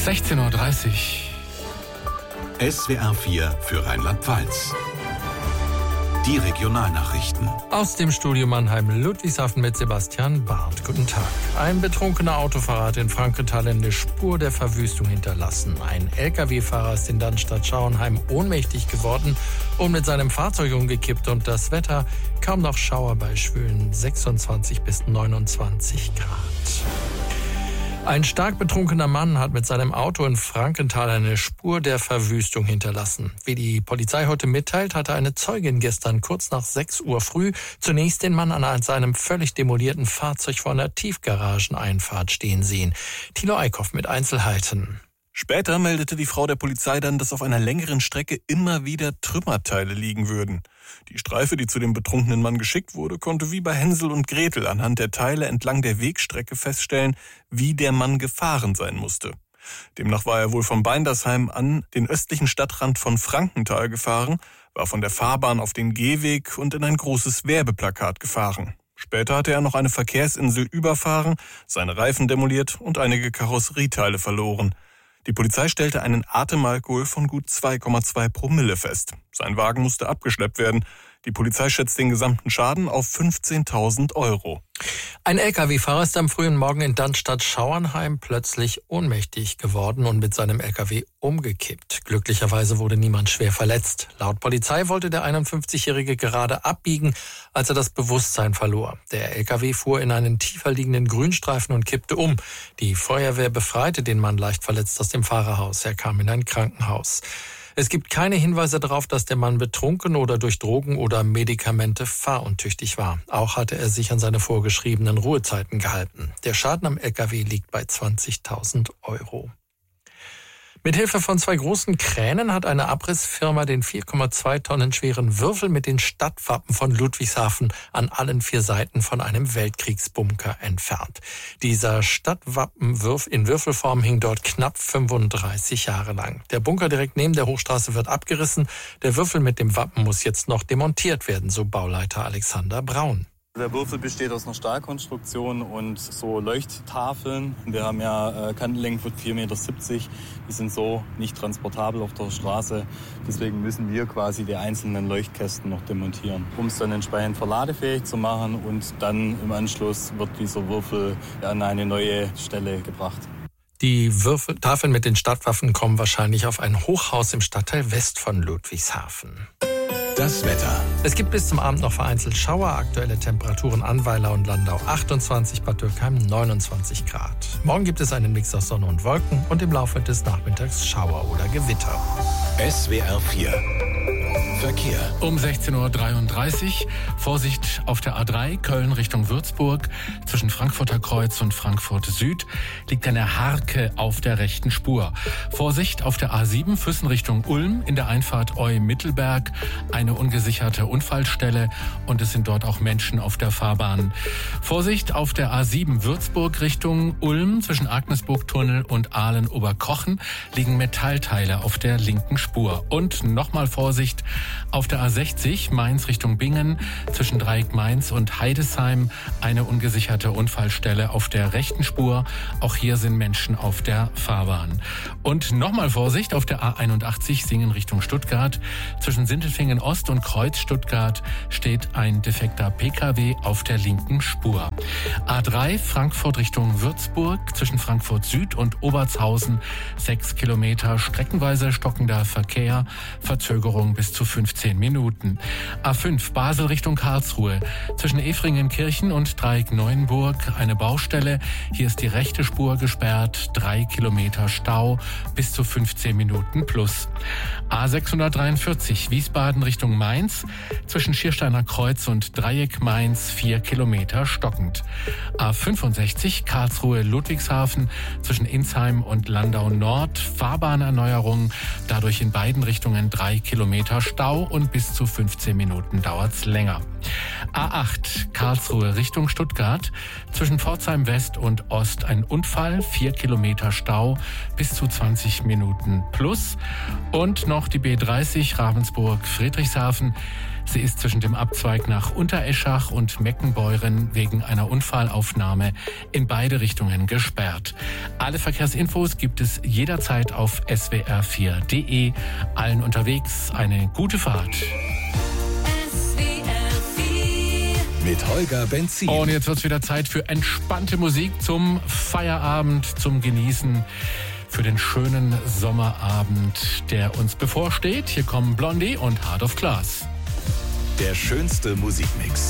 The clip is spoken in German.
16:30 Uhr. SWR 4 für Rheinland-Pfalz. Die Regionalnachrichten. Aus dem Studio Mannheim, Ludwigshafen mit Sebastian Barth. Guten Tag. Ein betrunkener Autofahrer hat in Frankenthal eine Spur der Verwüstung hinterlassen. Ein Lkw-Fahrer ist in Dannstatt-Schauenheim ohnmächtig geworden und mit seinem Fahrzeug umgekippt. Und das Wetter, kaum noch Schauer bei schwülen 26 bis 29 Grad. Ein stark betrunkener Mann hat mit seinem Auto in Frankenthal eine Spur der Verwüstung hinterlassen. Wie die Polizei heute mitteilt, hatte eine Zeugin gestern kurz nach 6 Uhr früh zunächst den Mann an seinem völlig demolierten Fahrzeug vor einer Tiefgarageneinfahrt stehen sehen. Thilo Eickhoff mit Einzelheiten. Später meldete die Frau der Polizei dann, dass auf einer längeren Strecke immer wieder Trümmerteile liegen würden. Die Streife, die zu dem betrunkenen Mann geschickt wurde, konnte wie bei Hänsel und Gretel anhand der Teile entlang der Wegstrecke feststellen, wie der Mann gefahren sein musste. Demnach war er wohl vom Beindersheim an den östlichen Stadtrand von Frankenthal gefahren, war von der Fahrbahn auf den Gehweg und in ein großes Werbeplakat gefahren. Später hatte er noch eine Verkehrsinsel überfahren, seine Reifen demoliert und einige Karosserieteile verloren. Die Polizei stellte einen Atemalkohol von gut 2,2 Promille fest. Sein Wagen musste abgeschleppt werden. Die Polizei schätzt den gesamten Schaden auf 15.000 Euro. Ein Lkw-Fahrer ist am frühen Morgen in Dannstatt-Schauenheim plötzlich ohnmächtig geworden und mit seinem Lkw umgekippt. Glücklicherweise wurde niemand schwer verletzt. Laut Polizei wollte der 51-Jährige gerade abbiegen, als er das Bewusstsein verlor. Der Lkw fuhr in einen tiefer liegenden Grünstreifen und kippte um. Die Feuerwehr befreite den Mann leicht verletzt aus dem Fahrerhaus. Er kam in ein Krankenhaus. Es gibt keine Hinweise darauf, dass der Mann betrunken oder durch Drogen oder Medikamente fahruntüchtig war. Auch hatte er sich an seine vorgeschriebenen Ruhezeiten gehalten. Der Schaden am Lkw liegt bei 20.000 Euro. Mithilfe von 2 großen Kränen hat eine Abrissfirma den 4,2 Tonnen schweren Würfel mit den Stadtwappen von Ludwigshafen an allen 4 Seiten von einem Weltkriegsbunker entfernt. Dieser Stadtwappenwurf in Würfelform hing dort knapp 35 Jahre lang. Der Bunker direkt neben der Hochstraße wird abgerissen. Der Würfel mit dem Wappen muss jetzt noch demontiert werden, so Bauleiter Alexander Braun. Der Würfel besteht aus einer Stahlkonstruktion und so Leuchttafeln. Wir haben ja Kantenlängen von 4,70 Meter. Die sind so nicht transportabel auf der Straße. Deswegen müssen wir quasi die einzelnen Leuchtkästen noch demontieren, um es dann entsprechend verladefähig zu machen. Und dann im Anschluss wird dieser Würfel an eine neue Stelle gebracht. Die Tafeln mit den Stadtwaffen kommen wahrscheinlich auf ein Hochhaus im Stadtteil West von Ludwigshafen. Das Wetter. Es gibt bis zum Abend noch vereinzelt Schauer. Aktuelle Temperaturen Annweiler und Landau 28, Bad Dürkheim 29 Grad. Morgen gibt es einen Mix aus Sonne und Wolken und im Laufe des Nachmittags Schauer oder Gewitter. SWR 4 Verkehr. Um 16:33 Uhr. Vorsicht auf der A3 Köln Richtung Würzburg. Zwischen Frankfurter Kreuz und Frankfurt Süd liegt eine Harke auf der rechten Spur. Vorsicht auf der A7 Füssen Richtung Ulm in der Einfahrt Eu-Mittelberg. Eine ungesicherte Unfallstelle und es sind dort auch Menschen auf der Fahrbahn. Vorsicht auf der A7 Würzburg Richtung Ulm. Zwischen Agnesburg-Tunnel und Aalen-Oberkochen liegen Metallteile auf der linken Spur. Und nochmal Vorsicht auf der A60 Mainz Richtung Bingen zwischen Dreieck Mainz und Heidesheim eine ungesicherte Unfallstelle auf der rechten Spur. Auch hier sind Menschen auf der Fahrbahn. Und nochmal Vorsicht auf der A81 Singen Richtung Stuttgart. Zwischen Sindelfingen Ost und Kreuz Stuttgart steht ein defekter Pkw auf der linken Spur. A3 Frankfurt Richtung Würzburg zwischen Frankfurt Süd und Obertshausen 6 Kilometer streckenweise stockender Verkehr, Verzögerung bis zu 15 Minuten. A5 Basel Richtung Karlsruhe. Zwischen Efringenkirchen und Dreieck Neuenburg eine Baustelle. Hier ist die rechte Spur gesperrt. 3 Kilometer Stau bis zu 15 Minuten plus. A643 Wiesbaden Richtung Mainz. Zwischen Schiersteiner Kreuz und Dreieck Mainz 4 Kilometer stockend. A65 Karlsruhe Ludwigshafen. Zwischen Insheim und Landau Nord Fahrbahnerneuerung. Dadurch in beiden Richtungen 3 Kilometer Stau und bis zu 15 Minuten dauert's länger. A8 Karlsruhe Richtung Stuttgart. Zwischen Pforzheim West und Ost ein Unfall, 4 Kilometer Stau, bis zu 20 Minuten plus. Und noch die B30 Ravensburg Friedrichshafen. Sie ist zwischen dem Abzweig nach Untereschach und Meckenbeuren wegen einer Unfallaufnahme in beide Richtungen gesperrt. Alle Verkehrsinfos gibt es jederzeit auf swr4.de. Allen unterwegs eine gute Fahrt. Mit Holger Benzin. Und jetzt wird's wieder Zeit für entspannte Musik zum Feierabend, zum Genießen, für den schönen Sommerabend, der uns bevorsteht. Hier kommen Blondie und Heart of Glass. Der schönste Musikmix.